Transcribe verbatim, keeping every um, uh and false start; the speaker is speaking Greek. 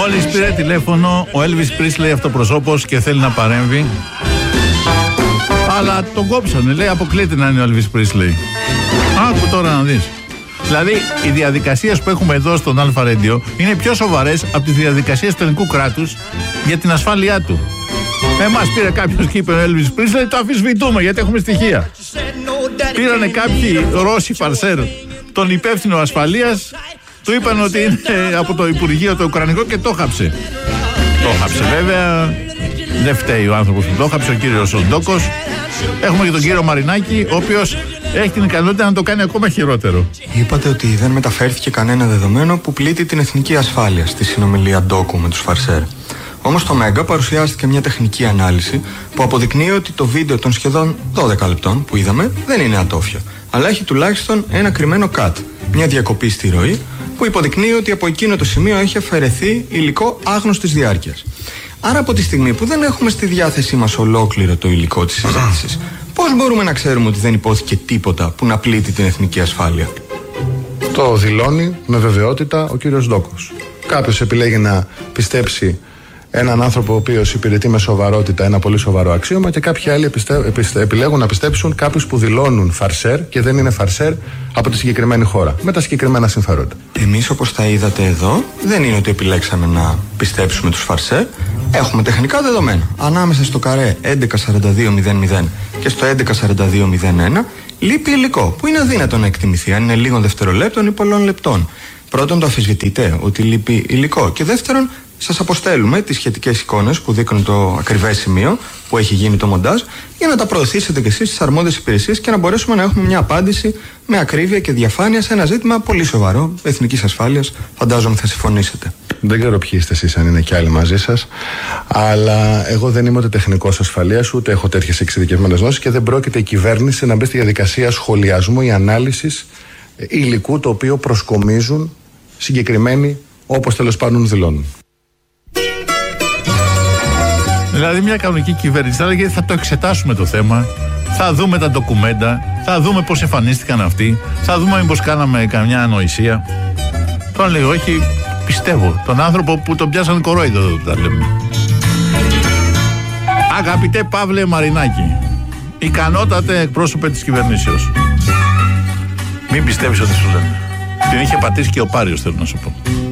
Μόλις πήρε τηλέφωνο ο Elvis Presley αυτοπροσώπος και θέλει να παρέμβει. Αλλά τον κόψανε, λέει αποκλείται να είναι ο Elvis Presley. Άκου τώρα να δεις. Δηλαδή οι διαδικασίες που έχουμε εδώ στον Αλφα Radio είναι πιο σοβαρές από τις διαδικασίες του ελληνικού κράτους για την ασφάλειά του. Εμάς πήρε κάποιος και είπε ο Elvis Presley, το αμφισβητούμε γιατί έχουμε στοιχεία. Πήρανε κάποιοι Ρώσοι φαρσέρ τον υπεύθυνο ασφαλείας, του είπαν ότι είναι από το Υπουργείο το Ουκρανικό και το χάψε. Το χάψε βέβαια, δεν φταίει ο άνθρωπος που το χάψε, ο κύριος Ντόκος. Έχουμε και τον κύριο Μαρινάκη, ο οποίος έχει την ικανότητα να το κάνει ακόμα χειρότερο. Είπατε ότι δεν μεταφέρθηκε κανένα δεδομένο που πλήττει την εθνική ασφάλεια στη συνομιλία Ντόκου με τους φαρσέρ. Όμως στο Μέγκα παρουσιάστηκε μια τεχνική ανάλυση που αποδεικνύει ότι το βίντεο των σχεδόν δώδεκα λεπτών που είδαμε δεν είναι ατόφιο, αλλά έχει τουλάχιστον ένα κρυμμένο cut, μια διακοπή στη ροή που υποδεικνύει ότι από εκείνο το σημείο έχει αφαιρεθεί υλικό άγνωστης διάρκειας. Άρα από τη στιγμή που δεν έχουμε στη διάθεσή μας ολόκληρο το υλικό της συζήτησης, πώς μπορούμε να ξέρουμε ότι δεν υπόθηκε τίποτα που να πλήττει την εθνική ασφάλεια? Το δηλώνει με βεβαιότητα ο κύριος Ντόκος. Κάποιος επιλέγει να πιστέψει έναν άνθρωπο ο οποίος υπηρετεί με σοβαρότητα ένα πολύ σοβαρό αξίωμα και κάποιοι άλλοι επιστε... Επιστε... επιλέγουν να πιστέψουν κάποιους που δηλώνουν φαρσέρ και δεν είναι φαρσέρ από τη συγκεκριμένη χώρα, με τα συγκεκριμένα συμφέροντα. Εμείς, όπως τα είδατε εδώ, δεν είναι ότι επιλέξαμε να πιστέψουμε τους φαρσέρ. Έχουμε τεχνικά δεδομένα. Ανάμεσα στο καρέ έντεκα σαράντα δύο μηδέν μηδέν και στο έντεκα σαράντα δύο μηδέν ένα λείπει υλικό που είναι αδύνατο να εκτιμηθεί αν είναι λίγων δευτερολέπτων ή πολλών λεπτών. Πρώτον, το αμφισβητείτε ότι λείπει υλικό. Και δεύτερον, σας αποστέλουμε τις σχετικές εικόνες που δείχνουν το ακριβές σημείο που έχει γίνει το μοντάζ για να τα προωθήσετε κι εσείς στις αρμόδιες υπηρεσίες και να μπορέσουμε να έχουμε μια απάντηση με ακρίβεια και διαφάνεια σε ένα ζήτημα πολύ σοβαρό εθνικής ασφάλειας. Φαντάζομαι θα συμφωνήσετε. Δεν ξέρω ποιοι είστε εσείς, αν είναι κι άλλοι μαζί σας, αλλά εγώ δεν είμαι ούτε τεχνικός ασφαλείας, ούτε έχω τέτοιες εξειδικευμένες γνώσεις και δεν πρόκειται η κυβέρνηση να μπει στη διαδικασία σχολιασμού ή ανάλυσης υλικού το οποίο προσκομίζουν συγκεκριμένοι, όπως τέλος πάντων δηλώνουν. Δηλαδή μια κανονική κυβέρνηση θα λέγε θα το εξετάσουμε το θέμα, θα δούμε τα ντοκουμέντα, θα δούμε πώς εμφανίστηκαν αυτοί, θα δούμε μήπως κάναμε καμιά ανοησία. Τώρα λέει όχι, πιστεύω τον άνθρωπο που τον πιάσαν κορόιδο εδώ τα λέμε. Αγαπητέ Παύλε Μαρινάκη, ικανότατε εκπρόσωπε της κυβερνήσεως, μην πιστεύεις ότι σου λένε. Την είχε πατήσει και ο Πάριος, θέλω να σου πω.